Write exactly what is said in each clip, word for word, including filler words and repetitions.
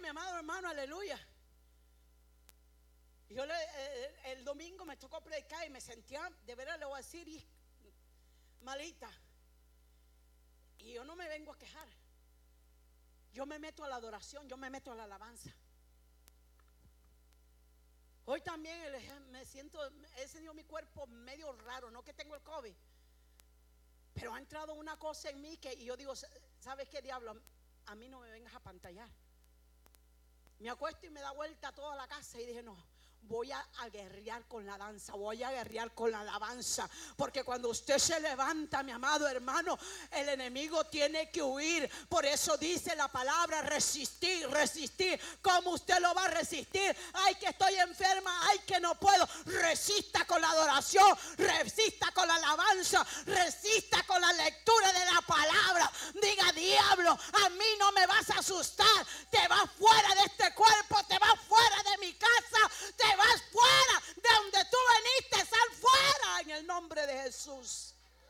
mi amado hermano, aleluya. Yo le, el, el domingo me tocó predicar y me sentía, de veras le voy a decir, malita. Y yo no me vengo a quejar. Yo me meto a la adoración, yo me meto a la alabanza. Hoy también me siento, he sentido mi cuerpo medio raro, no que tengo el COVID, pero ha entrado una cosa en mí que y yo digo, ¿sabes qué, diablo? A mí no me vengas a pantallar. Me acuesto y me da vuelta a toda la casa y dije, no, voy a, a guerrear con la danza, voy a guerrear con la alabanza, porque cuando usted se levanta, mi amado hermano, el enemigo tiene que huir. Por eso dice la palabra resistir, resistir. ¿Cómo usted lo va a resistir? Ay, que estoy enferma, ay, que no puedo. Resista con la adoración, resista con la alabanza, resista con la lectura de la palabra. Diga, diablo, a mí no me vas a asustar. Te vas fuera de este cuerpo, te vas fuera de mi casa, te vas fuera de donde tú veniste, sal fuera en el nombre de Jesús.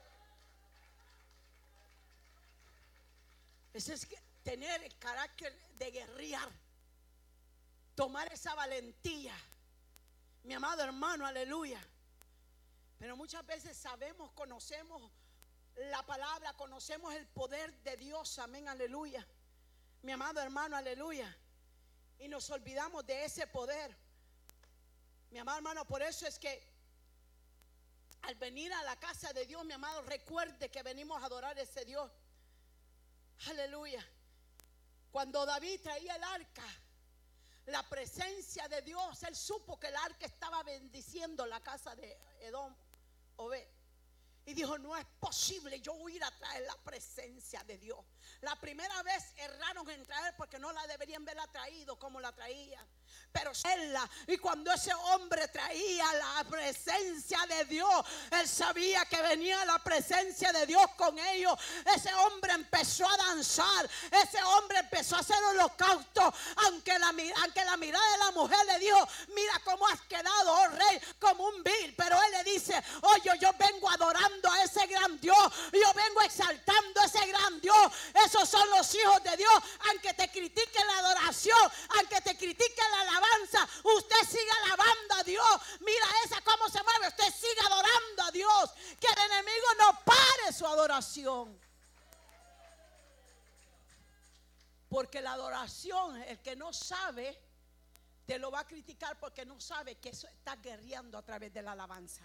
Ese es tener el carácter de guerrear, tomar esa valentía, mi amado hermano, aleluya. Pero muchas veces sabemos, conocemos la palabra, conocemos el poder de Dios, amén, aleluya, mi amado hermano, aleluya, y nos olvidamos de ese poder. Mi amado hermano, por eso es que al venir a la casa de Dios, mi amado, recuerde que venimos a adorar a ese Dios. Aleluya. Cuando David traía el arca, la presencia de Dios, él supo que el arca estaba bendiciendo la casa de Edom, Obed. Y dijo, no es posible yo ir a traer la presencia de Dios. La primera vez erraron en traer porque no la deberían haberla traído como la traían. Pero él, y cuando ese hombre traía la presencia de Dios, él sabía que venía la presencia de Dios con ellos. Ese hombre empezó a danzar, ese hombre empezó a hacer holocausto, aunque la, aunque la mirada de la mujer le dijo, mira cómo has quedado, oh rey, como un vil. Pero él le dice, oye, yo vengo adorando a ese gran Dios, yo vengo exaltando a ese gran Dios. Esos son los hijos de Dios. Aunque te critiquen la adoración, aunque te critiquen la alabanza, usted sigue alabando a Dios. Mira esa cómo se mueve, usted sigue adorando a Dios. Que el enemigo no pare su adoración, porque la adoración, el que no sabe te lo va a criticar, porque no sabe que eso está guerreando a través de la alabanza.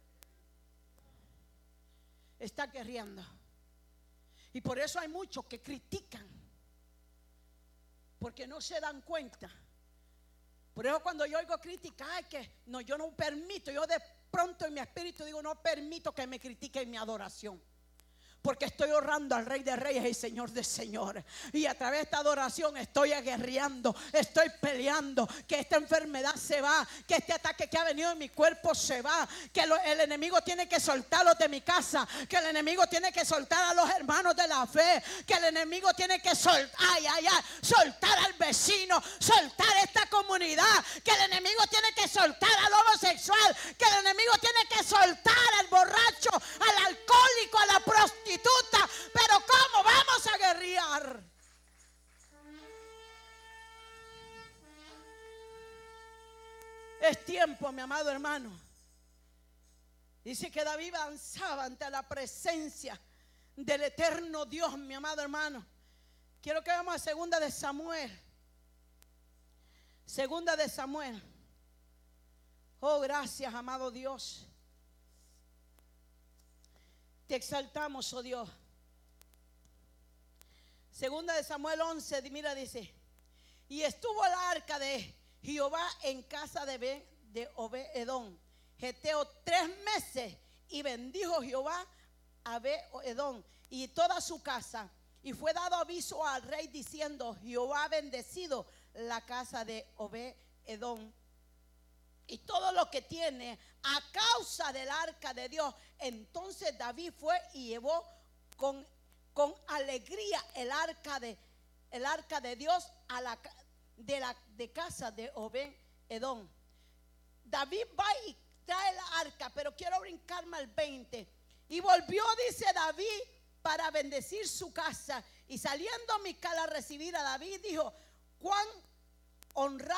Está guerreando. Y por eso hay muchos que critican, porque no se dan cuenta. Por eso cuando yo oigo crítica, ay, que no, yo no permito, yo de pronto en mi espíritu digo, no permito que me critiquen mi adoración, porque estoy honrando al Rey de Reyes y Señor de Señores. Y a través de esta adoración estoy aguerriando, estoy peleando, que esta enfermedad se va, que este ataque que ha venido en mi cuerpo se va, que lo, el enemigo tiene que soltarlos de mi casa, que el enemigo tiene que soltar a los hermanos de la fe, que el enemigo tiene que soltar, ay, ay, ay, soltar al vecino, soltar esta comunidad, que el enemigo tiene que soltar al homosexual, que el enemigo tiene que soltar al borracho, al alcohólico, a la prostituta. Pero ¿cómo vamos a guerrear? Es tiempo, mi amado hermano. Dice que David avanzaba ante la presencia del eterno Dios, mi amado hermano. Quiero que vamos a segunda de Samuel. Segunda de Samuel. Oh, gracias, amado Dios. Te exaltamos, oh Dios. Segunda de Samuel once, mira, dice: y estuvo el arca de Jehová en casa de, Be, de Obed-edom, geteo, tres meses, y bendijo Jehová a Obed-edom y toda su casa. Y fue dado aviso al rey diciendo: Jehová ha bendecido la casa de Obed-edom y todo lo que tiene a causa del arca de Dios. Entonces David fue y llevó con, con alegría el arca de el arca de Dios a la de la de casa de Obed-edom. David va y trae el arca, pero quiero brincarme al veinte. Y volvió, dice David, para bendecir su casa. Y saliendo Mical a recibir a David, dijo: ¿Cuán honrar